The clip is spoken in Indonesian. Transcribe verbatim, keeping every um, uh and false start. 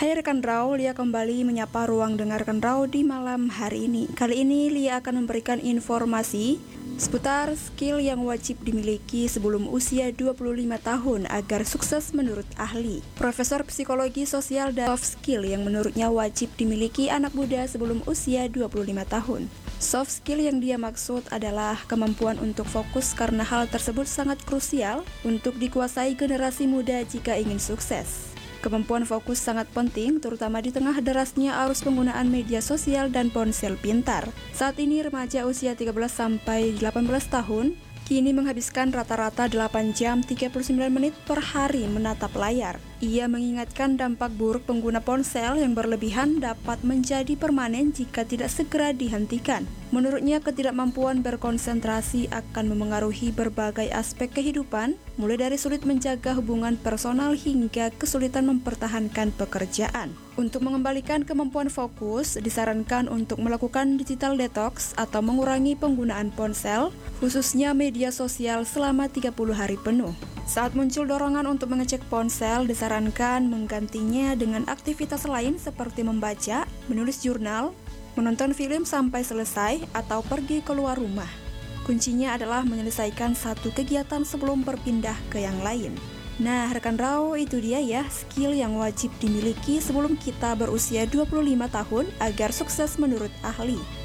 Hai rekan Raw, Lia kembali menyapa ruang dengarkan Raw di malam hari ini. Kali ini Lia akan memberikan informasi seputar skill yang wajib dimiliki sebelum usia dua puluh lima tahun agar sukses menurut ahli. Profesor Psikologi Sosial dan Soft Skill yang menurutnya wajib dimiliki anak muda sebelum usia dua puluh lima tahun. Soft skill yang dia maksud adalah kemampuan untuk fokus karena hal tersebut sangat krusial untuk dikuasai generasi muda jika ingin sukses. Kemampuan fokus sangat penting, terutama di tengah derasnya arus penggunaan media sosial dan ponsel pintar. Saat ini remaja usia tiga belas sampai delapan belas tahun kini menghabiskan rata-rata delapan jam tiga puluh sembilan menit per hari menatap layar. Ia mengingatkan dampak buruk pengguna ponsel yang berlebihan dapat menjadi permanen jika tidak segera dihentikan. Menurutnya, ketidakmampuan berkonsentrasi akan memengaruhi berbagai aspek kehidupan, mulai dari sulit menjaga hubungan personal hingga kesulitan mempertahankan pekerjaan. Untuk mengembalikan kemampuan fokus, disarankan untuk melakukan digital detox atau mengurangi penggunaan ponsel, khususnya media sosial selama tiga puluh hari penuh. Saat muncul dorongan untuk mengecek ponsel, disarankan menggantinya dengan aktivitas lain seperti membaca, menulis jurnal, menonton film sampai selesai, atau pergi keluar rumah. Kuncinya adalah menyelesaikan satu kegiatan sebelum berpindah ke yang lain. Nah, rekan Raw, itu dia ya skill yang wajib dimiliki sebelum kita berusia dua puluh lima tahun agar sukses menurut ahli.